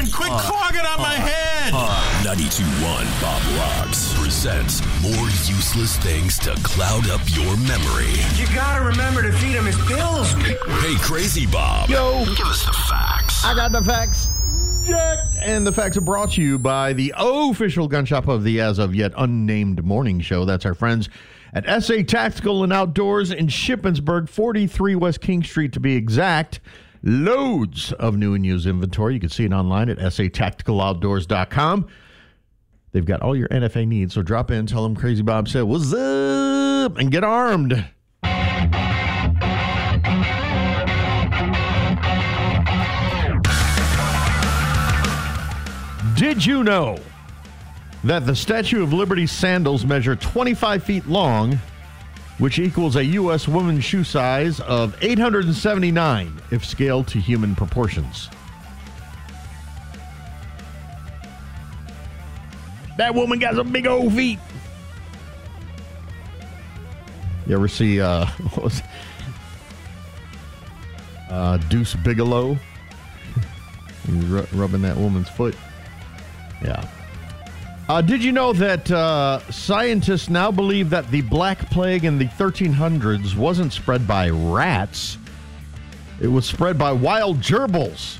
Quit clogging on my head! 92.1 Bob Rocks presents more useless things to cloud up your memory. You gotta remember to feed him his pills. Hey, Crazy Bob. Yo. Give us the facts. I got the facts. Jack. And the facts are brought to you by the official gun shop of the as of yet unnamed morning show. That's our friends at SA Tactical and Outdoors in Shippensburg, 43 West King Street to be exact. Loads of new and used inventory. You can see it online at satacticaloutdoors.com. They've got all your NFA needs, so drop in, tell them Crazy Bob said, what's up, and get armed. Did you know that the Statue of Liberty sandals measure 25 feet long, which equals a U.S. woman's shoe size of 879 if scaled to human proportions? That woman got some big old feet. You ever see what was Deuce Bigalow? He was rubbing that woman's foot. Yeah. Did you know that scientists now believe that the Black Plague in the 1300s wasn't spread by rats? It was spread by wild gerbils.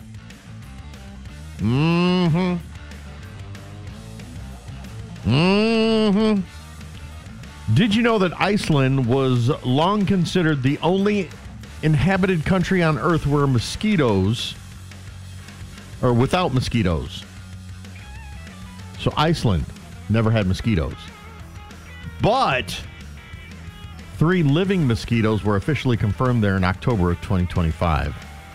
Did you know that Iceland was long considered the only inhabited country on Earth where mosquitoes, or without mosquitoes? So Iceland never had mosquitoes. But 3 living mosquitoes were officially confirmed there in October of 2025.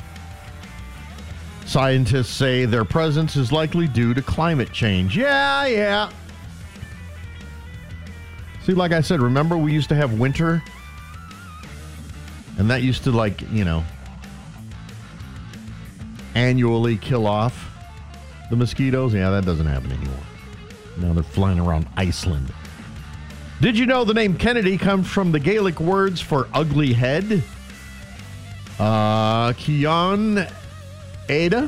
Scientists say their presence is likely due to climate change. Yeah. See, like I said, remember we used to have winter? And that used to, annually kill off the mosquitoes. Yeah, that doesn't happen anymore. Now they're flying around Iceland. Did you know the name Kennedy comes from the Gaelic words for ugly head? Cian Ada?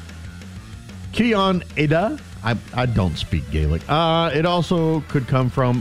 Cian Ada? I don't speak Gaelic. It also could come from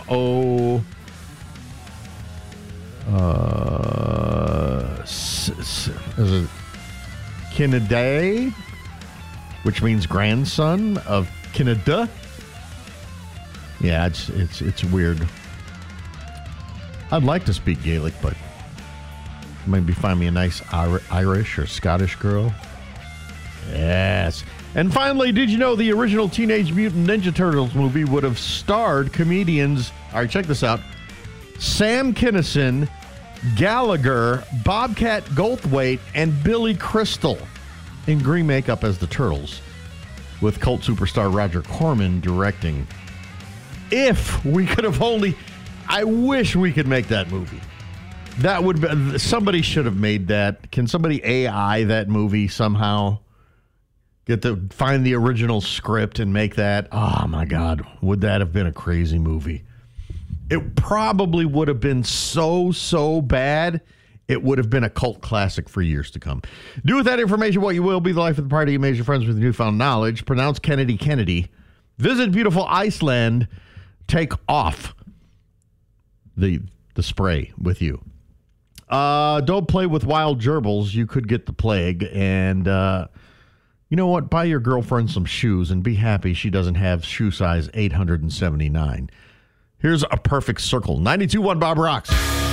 Kinnaday, which means grandson of Kinnada. Yeah, it's weird. I'd like to speak Gaelic, but maybe find me a nice Irish or Scottish girl. Yes. And finally, did you know the original Teenage Mutant Ninja Turtles movie would have starred comedians, all right, check this out, Sam Kinison, Gallagher, Bobcat Goldthwait, and Billy Crystal in green makeup as the Turtles, with cult superstar Roger Corman directing. If we could have I wish we could make that movie. That would be, somebody should have made that. Can somebody AI that movie somehow? Find the original script and make that. Oh my God, would that have been a crazy movie? It probably would have been so bad, it would have been a cult classic for years to come. Do with that information what you will. Be the life of the party. Amaze your friends with newfound knowledge. Pronounce Kennedy. Visit beautiful Iceland. Take off the spray with you. Don't play with wild gerbils. You could get the plague. And you know what? Buy your girlfriend some shoes and be happy she doesn't have shoe size 879. Here's a perfect circle. 92.1 Bob Rocks.